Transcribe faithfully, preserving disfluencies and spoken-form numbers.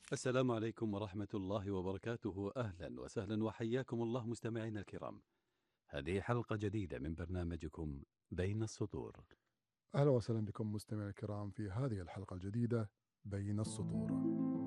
السلام عليكم ورحمة الله وبركاته. أهلا وسهلا وحياكم الله مستمعينا الكرام. هذه حلقة جديدة من برنامجكم بين السطور. أهلا وسهلا بكم مستمعي الكرام في هذه الحلقة الجديدة بين السطور.